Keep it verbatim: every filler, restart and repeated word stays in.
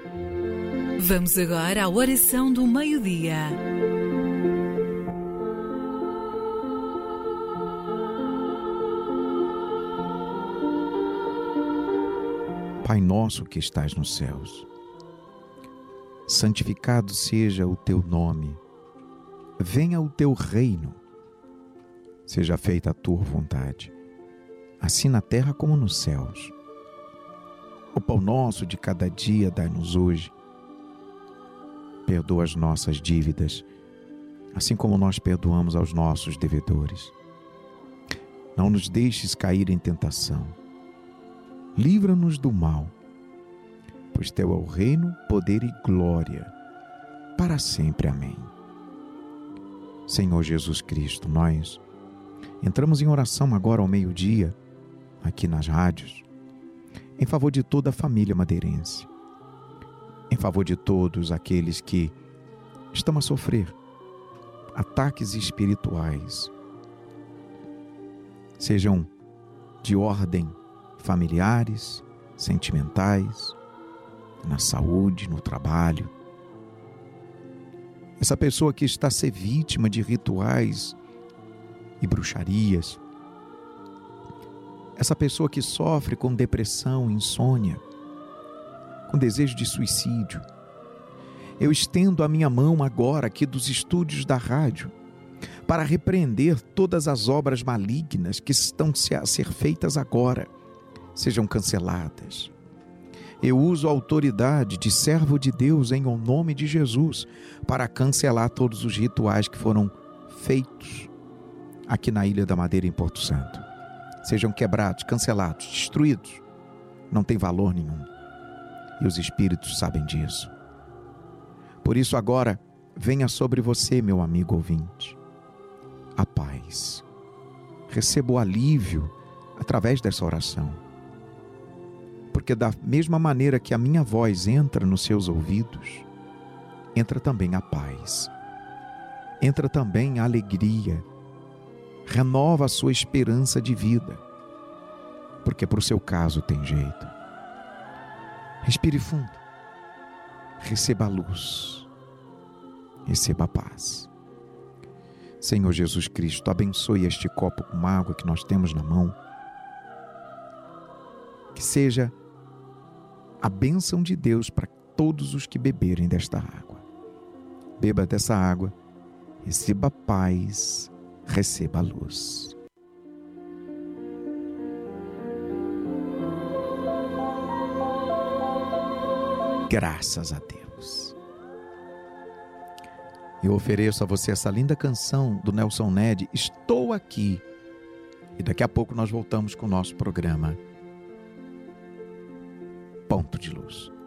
Vamos agora à oração do meio-dia. Pai nosso que estás nos céus, santificado seja o teu nome. Venha o teu reino. Seja feita a tua vontade, assim na terra como nos céus. O pão nosso de cada dia dai-nos hoje. Perdoa as nossas dívidas, assim como nós perdoamos aos nossos devedores. Não nos deixes cair em tentação. Livra-nos do mal, pois teu é o reino, poder e glória, para sempre. Amém. Senhor Jesus Cristo, nós entramos em oração agora ao meio-dia, aqui nas rádios, em favor de toda a família madeirense, em favor de todos aqueles que estão a sofrer ataques espirituais, sejam de ordem familiares, sentimentais, na saúde, no trabalho. Essa pessoa que está a ser vítima de rituais e bruxarias, essa pessoa que sofre com depressão, insônia, com desejo de suicídio, eu estendo a minha mão agora aqui dos estúdios da rádio para repreender todas as obras malignas que estão a ser feitas agora, sejam canceladas. Eu uso a autoridade de servo de Deus em nome de Jesus para cancelar todos os rituais que foram feitos aqui na Ilha da Madeira, em Porto Santo. Sejam quebrados, cancelados, destruídos. Não tem valor nenhum. E os espíritos sabem disso. Por isso agora, venha sobre você, meu amigo ouvinte, a paz. Receba o alívio através dessa oração. Porque da mesma maneira que a minha voz entra nos seus ouvidos, entra também a paz, entra também a alegria, renova a sua esperança de vida, porque para o seu caso tem jeito. Respire fundo, receba a luz, receba a paz. Senhor Jesus Cristo, abençoe este copo com água que nós temos na mão, que seja a bênção de Deus para todos os que beberem desta água. Beba dessa água, receba paz, receba a luz. Graças a Deus. Eu ofereço a você essa linda canção do Nelson Ned, Estou Aqui. E daqui a pouco nós voltamos com o nosso programa Ponto de Luz.